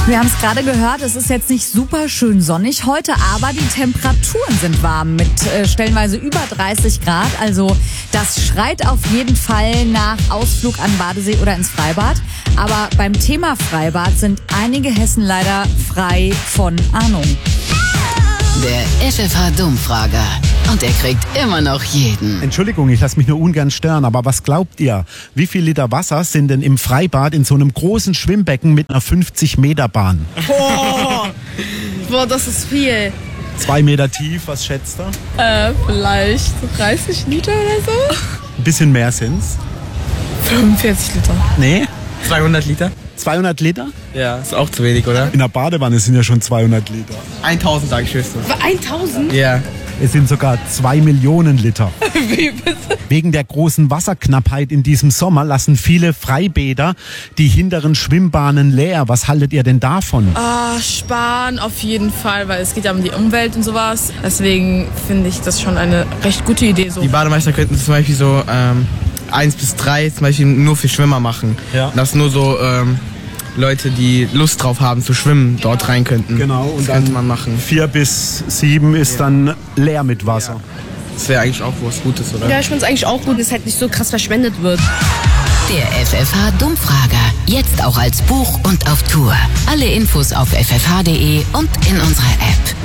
Wir haben es gerade gehört, es ist jetzt nicht super schön sonnig heute, aber die Temperaturen sind warm mit stellenweise über 30 Grad. Also das schreit auf jeden Fall nach Ausflug an Badesee oder ins Freibad. Aber beim Thema Freibad sind einige Hessen leider frei von Ahnung. Der FFH-Dummfrager. Und er kriegt immer noch jeden. Entschuldigung, ich lasse mich nur ungern stören, aber was glaubt ihr? Wie viel Liter Wasser sind denn im Freibad in so einem großen Schwimmbecken mit einer 50-Meter-Bahn? Boah, das ist viel. 2 Meter tief, was schätzt ihr? Vielleicht 30 Liter oder so? Ein bisschen mehr sind's. 45 Liter. Nee? 200 Liter? 200 Liter? Ja, ist auch zu wenig, oder? In der Badewanne sind ja schon 200 Liter. 1000, sage ich höchstens. 1000? Ja. Es sind sogar 2 Millionen Liter. Wie bitte? Wegen der großen Wasserknappheit in diesem Sommer lassen viele Freibäder die hinteren Schwimmbahnen leer. Was haltet ihr denn davon? Sparen auf jeden Fall, weil es geht ja um die Umwelt und sowas. Deswegen finde ich das schon eine recht gute Idee. So. Die Bademeister könnten zum Beispiel so 1 bis 3 zum Beispiel nur für Schwimmer machen. Ja. Dass nur so Leute, die Lust drauf haben zu schwimmen, dort rein könnten. Genau, und das könnte man machen. 4 bis 7 ist dann leer mit Wasser. Das wäre eigentlich auch was Gutes, oder? Ja, ich finde es eigentlich auch gut, dass es halt nicht so krass verschwendet wird. Der FFH-Dummfrager. Jetzt auch als Buch und auf Tour. Alle Infos auf ffh.de und in unserer App.